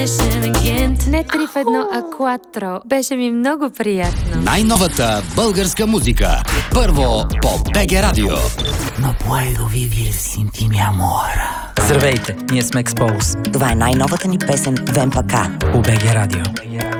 Не 3 в 1, а 4. Беше ми много приятно. Най-новата българска музика. Първо по БГ Радио. No puedo vivir sin ti, mi amor. Здравейте, ние сме Expose. Това е най-новата ни песен Вемпака по БГ Радио.